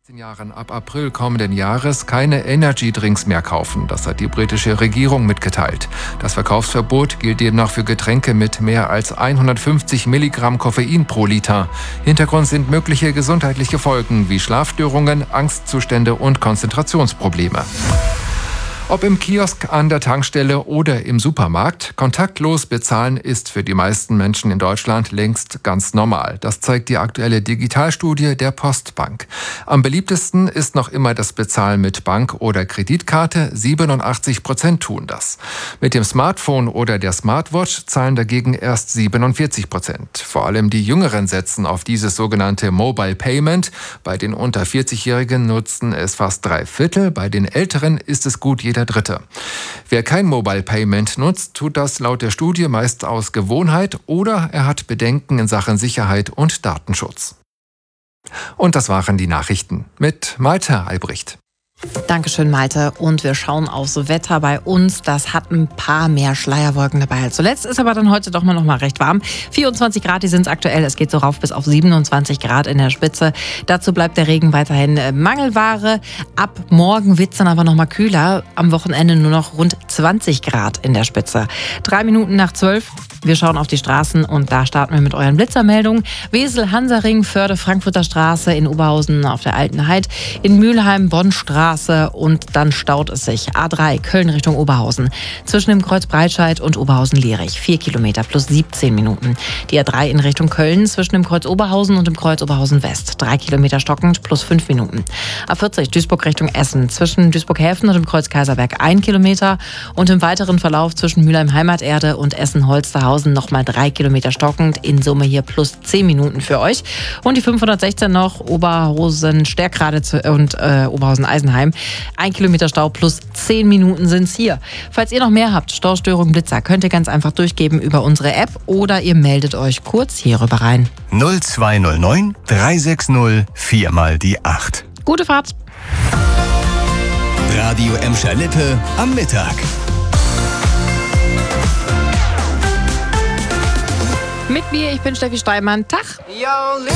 Jahren ab April kommenden Jahres keine Energy-Drinks mehr kaufen. Das hat die britische Regierung mitgeteilt. Das Verkaufsverbot gilt demnach für Getränke mit mehr als 150 Milligramm Koffein pro Liter. Hintergrund sind mögliche gesundheitliche Folgen wie Schlafstörungen, Angstzustände und Konzentrationsprobleme. Ob im Kiosk, an der Tankstelle oder im Supermarkt, kontaktlos bezahlen ist für die meisten Menschen in Deutschland längst ganz normal. Das zeigt die aktuelle Digitalstudie der Postbank. Am beliebtesten ist noch immer das Bezahlen mit Bank- oder Kreditkarte. 87% tun das. Mit dem Smartphone oder der Smartwatch zahlen dagegen erst 47%. Vor allem die Jüngeren setzen auf dieses sogenannte Mobile Payment. Bei den unter 40-Jährigen nutzen es fast 3/4. Bei den Älteren ist es gut jeder Dritte. Wer kein Mobile Payment nutzt, tut das laut der Studie meist aus Gewohnheit oder er hat Bedenken in Sachen Sicherheit und Datenschutz. Und das waren die Nachrichten mit Malte Albrecht. Dankeschön, Malte. Und wir schauen aufs Wetter bei uns. Das hat ein paar mehr Schleierwolken dabei als zuletzt. Ist aber dann heute doch noch mal recht warm. 24 Grad, die sind es aktuell. Es geht so rauf bis auf 27 Grad in der Spitze. Dazu bleibt der Regen weiterhin Mangelware. Ab morgen wird es dann aber noch mal kühler. Am Wochenende nur noch rund 20 Grad in der Spitze. 3 Minuten nach 12. Wir schauen auf die Straßen und da starten wir mit euren Blitzermeldungen. Wesel, Hansaring, Förde, Frankfurter Straße, in Oberhausen auf der Alten Heid, in Mülheim, Bonnstraße und dann staut es sich. A3, Köln Richtung Oberhausen. Zwischen dem Kreuz Breitscheid und Oberhausen-Lierich. 4 Kilometer plus 17 Minuten. Die A3 in Richtung Köln zwischen dem Kreuz Oberhausen und dem Kreuz Oberhausen West. 3 Kilometer stockend plus 5 Minuten. A40 Duisburg Richtung Essen. Zwischen Duisburg-Häfen und dem Kreuz Kaiserberg 1 Kilometer. Und im weiteren Verlauf zwischen Mülheim Heimaterde und Essen-Holsterhausen nochmal 3 Kilometer stockend. In Summe hier plus 10 Minuten für euch. Und die 516 noch Oberhausen-Stärkrade und Oberhausen-Eisenheim. 1 Kilometer Stau plus 10 Minuten sind's hier. Falls ihr noch mehr habt, Staustörungen, Blitzer, könnt ihr ganz einfach durchgeben über unsere App oder ihr meldet euch kurz hierüber rein. 0209 360 4 mal die 8. Gute Fahrt! Radio Emscher-Lippe am Mittag. Mit mir, ich bin Steffi Steinmann. Tag! Yo,